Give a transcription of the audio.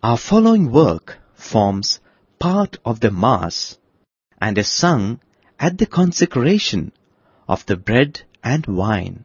Our following work forms part of the Mass and is sung at the consecration of the bread and wine.